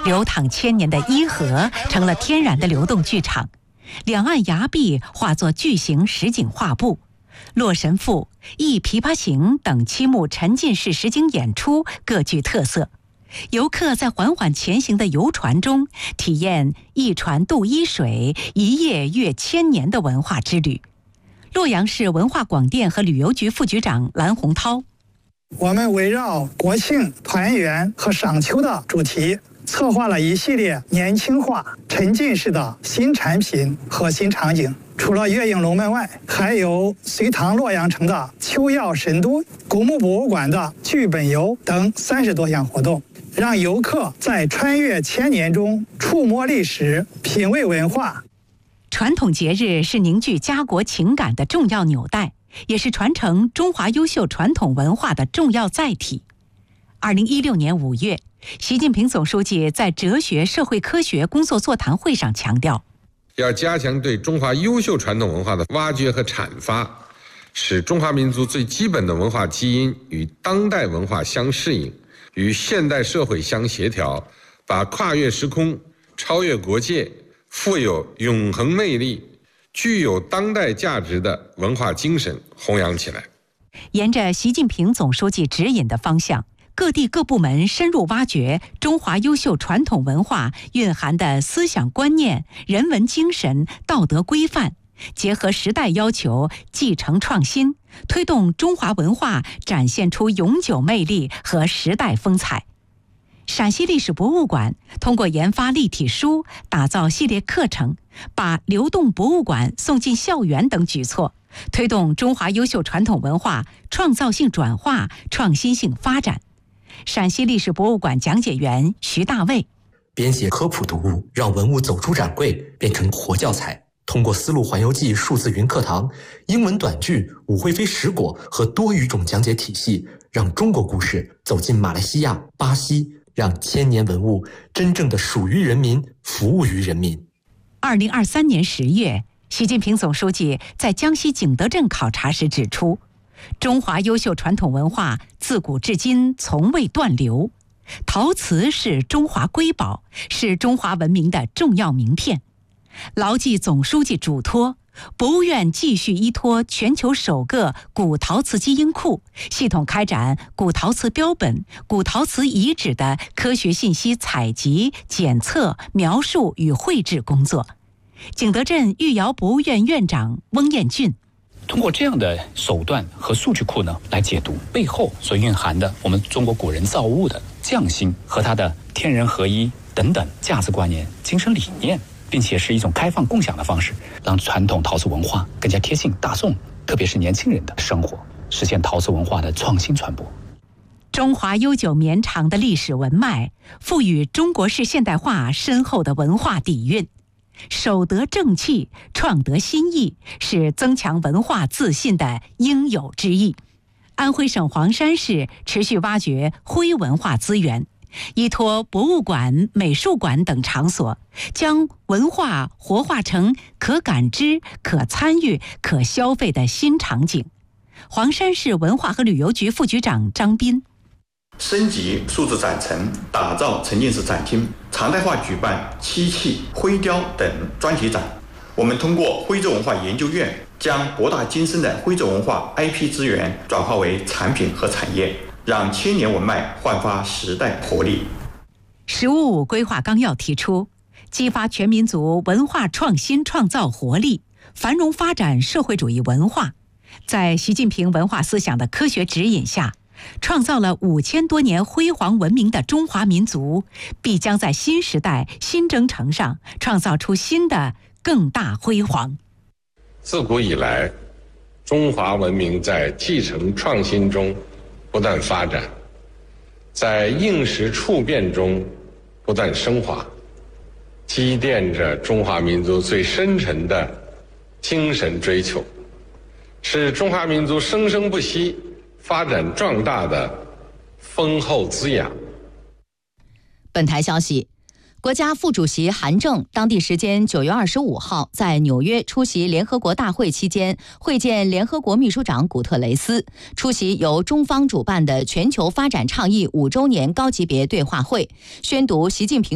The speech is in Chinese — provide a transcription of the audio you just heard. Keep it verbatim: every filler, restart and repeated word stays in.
流淌千年的伊河成了天然的流动剧场，两岸崖壁化作巨型实景画布，《洛神赋》《忆琵琶行》等七幕沉浸式实景演出各具特色。游客在缓缓前行的游船中，体验一船渡伊水，一夜阅千年的文化之旅。洛阳市文化广电和旅游局副局长蓝洪涛： 我们围绕国庆、团圆和赏秋的主题，策划了一系列年轻化、沉浸式的新产品和新场景。除了月影龙门外，还有隋唐洛阳城的秋药神都、古墓博物馆的剧本游等三十多项活动，让游客在穿越千年中触摸历史、品味文化。 传统节日是凝聚家国情感的重要纽带，也是传承中华优秀传统文化的重要载体。二零一六年五月，习近平总书记在哲学社会科学工作座谈会上强调， 要加强对中华优秀传统文化的挖掘和阐发，使中华民族最基本的文化基因与当代文化相适应，与现代社会相协调，把跨越时空、超越国界、富有永恒魅力、具有当代价值的文化精神弘扬起来。 沿着习近平总书记指引的方向，各地各部门深入挖掘中华优秀传统文化蕴含的思想观念、人文精神、道德规范，结合时代要求，继承创新，推动中华文化展现出永久魅力和时代风采。陕西历史博物馆通过研发立体书、打造系列课程，把流动博物馆送进校园等举措，推动中华优秀传统文化创造性转化、创新性发展。陕西历史博物馆讲解员徐大卫： 编写科普读物，让文物走出展柜，变成活教材。通过丝路环游记数字云课堂、英文短剧、武惠妃食果和多语种讲解体系，让中国故事走进马来西亚、巴西，让千年文物真正的属于人民，服务于人民。 二零二三年十月，习近平总书记在江西景德镇考察时指出，中华优秀传统文化自古至今从未断流，陶瓷是中华瑰宝，是中华文明的重要名片。牢记总书记嘱托，博物院继续依托全球首个古陶瓷基因库，系统开展古陶瓷标本、古陶瓷遗址的科学信息采集、检测、描述与绘制工作。景德镇御窑博物院院长翁彦俊： 通过这样的手段和数据库呢，来解读背后所蕴含的我们中国古人造物的匠心和它的天人合一等等价值观念、精神理念，并且是一种开放共享的方式，让传统陶瓷文化更加贴近大众，特别是年轻人的生活，实现陶瓷文化的创新传播。 中华悠久绵长的历史文脉，赋予中国式现代化深厚的文化底蕴。守得正气，创得新意，是增强文化自信的应有之义。安徽省黄山市持续挖掘徽文化资源，依托博物馆、美术馆等场所，将文化活化成可感知、可参与、可消费的新场景。黄山市文化和旅游局副局长张斌： 升级数字展陈，打造沉浸式展厅，常态化举办漆器、徽雕等专题展。我们通过徽州文化研究院，将博大精深的徽州文化 I P 资源转化为产品和产业，让千年文脉焕发时代活力。 十五五规划纲要提出，激发全民族文化创新创造活力，繁荣发展社会主义文化。在习近平文化思想的科学指引下，创造了五千多年辉煌文明的中华民族，必将在新时代新征程上创造出新的更大辉煌。 自古以来，中华文明在继承创新中不断发展，在应时处变中不断升华，积淀着中华民族最深沉的精神追求，是中华民族生生不息、发展壮大的丰厚滋养。 本台消息，国家副主席韩正当地时间九月二十五号在纽约出席联合国大会期间，会见联合国秘书长古特雷斯，出席由中方主办的全球发展倡议五周年高级别对话会，宣读习近平